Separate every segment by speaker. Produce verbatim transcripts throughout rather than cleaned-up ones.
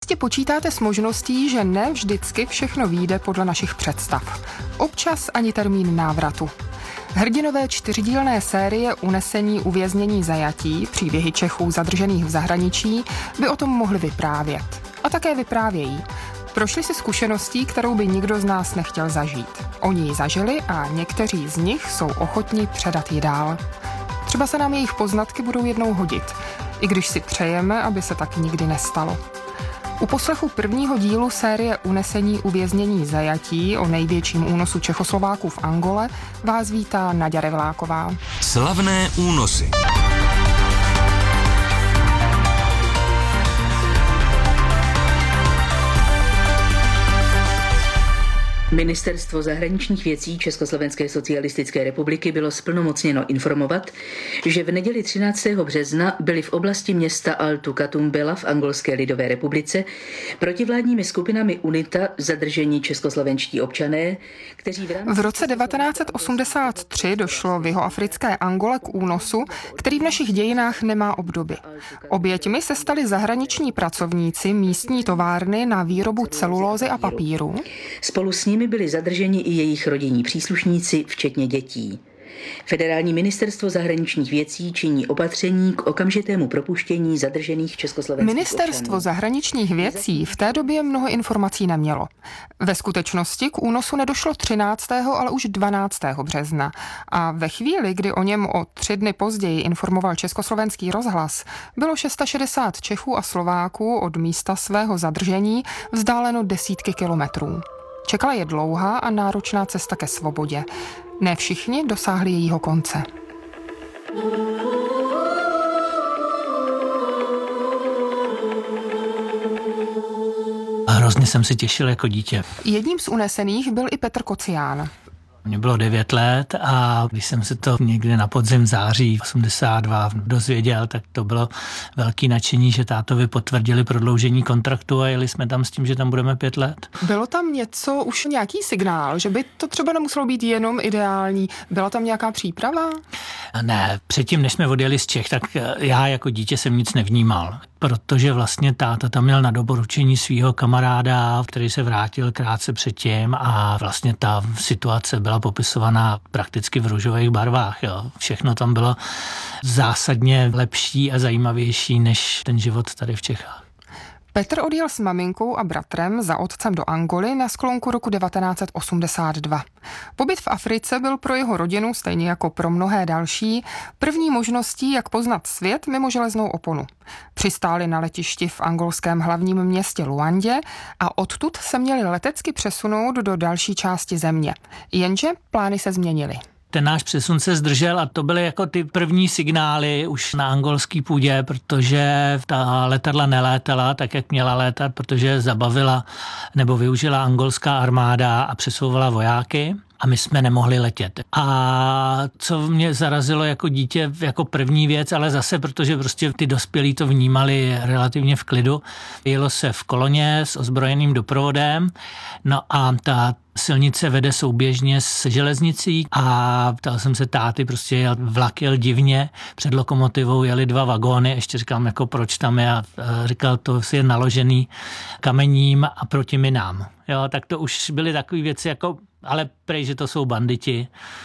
Speaker 1: Jistě počítáte s možností, že ne vždycky všechno vyjde podle našich představ. Občas ani termín návratu. Hrdinové čtyřdílné série Unesení, uvěznění, zajatí, příběhy Čechů zadržených v zahraničí by o tom mohli vyprávět. A také vyprávějí. Prošli si zkušeností, kterou by nikdo z nás nechtěl zažít. Oni ji zažili a někteří z nich jsou ochotni předat ji dál. Třeba se nám jejich poznatky budou jednou hodit, i když si přejeme, aby se tak nikdy nestalo. U poslechu prvního dílu série Unesení, uvěznění, zajatí o největším únosu Čechoslováků v Angole vás vítá Naďa Revláková.
Speaker 2: Slavné únosy.
Speaker 3: Ministerstvo zahraničních věcí Československé socialistické republiky bylo zplnomocněno informovat, že v neděli třináctého března byli v oblasti města Altu Katumbela v Angolské lidové republice protivládními skupinami UNITA zadržení českoslovenští občané, kteří v rámci...
Speaker 1: V roce devatenáct set osmdesát tři došlo v jihoafrické Angole k únosu, který v našich dějinách nemá obdoby. Oběťmi se stali zahraniční pracovníci místní továrny na výrobu celulózy a papíru.
Speaker 3: Spolu s nimi byli zadrženi i jejich rodinní příslušníci, včetně dětí. Federální ministerstvo zahraničních věcí činí opatření k okamžitému propuštění zadržených československých
Speaker 1: Ministerstvo
Speaker 3: občanů.
Speaker 1: zahraničních věcí v té době mnoho informací nemělo. Ve skutečnosti k únosu nedošlo třináctého ale už dvanáctého března. A ve chvíli, kdy o něm o tři dny později informoval Československý rozhlas, bylo šedesát šest Čechů a Slováků od místa svého zadržení vzdáleno desítky kilometrů. Čekala je dlouhá a náročná cesta ke svobodě. Ne všichni dosáhli jejího konce.
Speaker 4: A hrozně jsem se těšil jako dítě.
Speaker 1: Jedním z unesených byl i Petr Kocián.
Speaker 4: Mně bylo devět let a když jsem se to někdy na podzim září osmdesát dva dozvěděl, tak to bylo velký nadšení, že tátovi potvrdili prodloužení kontraktu a jeli jsme tam s tím, že tam budeme pět let.
Speaker 1: Bylo tam něco, už nějaký signál, že by to třeba nemuselo být jenom ideální? Byla tam nějaká příprava?
Speaker 4: Ne, předtím, než jsme odjeli z Čech, tak já jako dítě jsem nic nevnímal. Protože vlastně táta tam měl na doporučení svého kamaráda, který se vrátil krátce předtím a vlastně ta situace byla popisovaná prakticky v růžových barvách. Jo. Všechno tam bylo zásadně lepší a zajímavější než ten život tady v Čechách.
Speaker 1: Petr odjel s maminkou a bratrem za otcem do Angoly na sklonku roku devatenáct set osmdesát dva. Pobyt v Africe byl pro jeho rodinu, stejně jako pro mnohé další, první možností, jak poznat svět mimo železnou oponu. Přistáli na letišti v angolském hlavním městě Luandě a odtud se měli letecky přesunout do další části země. Jenže plány se změnily.
Speaker 4: Ten náš přesun se zdržel a to byly jako ty první signály už na angolský půdě, protože ta letadla nelétala tak, jak měla létat, protože zabavila nebo využila angolská armáda a přesouvala vojáky. A my jsme nemohli letět. A co mě zarazilo jako dítě, jako první věc, ale zase, protože prostě ty dospělí to vnímali relativně v klidu, jelo se v koloně s ozbrojeným doprovodem, no a ta silnice vede souběžně s železnicí a ptal jsem se táty, prostě jel, vlak jel divně, před lokomotivou jeli dva vagóny, ještě říkám, jako proč tam je, a říkal, to je naložený kamením a proti minám. Jo, tak to už byly takové věci, jako, ale prej, že to jsou banditi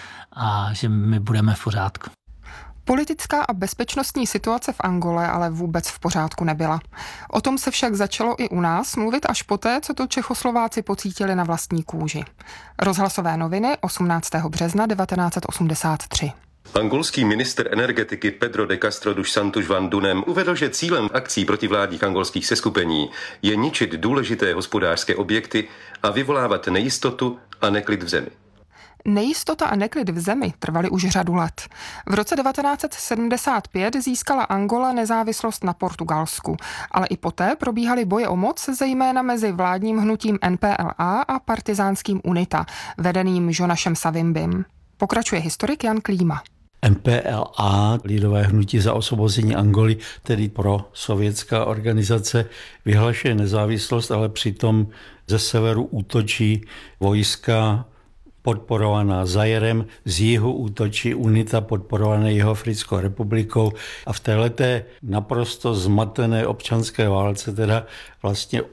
Speaker 4: a že my budeme v pořádku.
Speaker 1: Politická a bezpečnostní situace v Angole ale vůbec v pořádku nebyla. O tom se však začalo i u nás mluvit až poté, co to Čechoslováci pocítili na vlastní kůži. Rozhlasové noviny osmnáctého března devatenáct set osmdesát tři.
Speaker 5: Angolský ministr energetiky Pedro de Castro dos Santos Van Dunem uvedl, že cílem akcí protivládních angolských seskupení je ničit důležité hospodářské objekty a vyvolávat nejistotu a neklid v zemi.
Speaker 1: Nejistota a neklid v zemi trvaly už řadu let. V roce devatenáct set sedmdesát pět získala Angola nezávislost na Portugalsku, ale i poté probíhaly boje o moc, zejména mezi vládním hnutím N P L A a partizánským UNITA, vedeným Jonášem Savimbim. Pokračuje historik Jan Klíma.
Speaker 6: N P L A, lidové hnutí za osvobození Angoly, tedy pro sovětská organizace, vyhlašuje nezávislost, ale přitom ze severu útočí vojska podporovaná Zairem, z jihu útočí UNITA podporované Jihoafrickou republikou a v téhleté naprosto zmatené občanské válce teda vlastně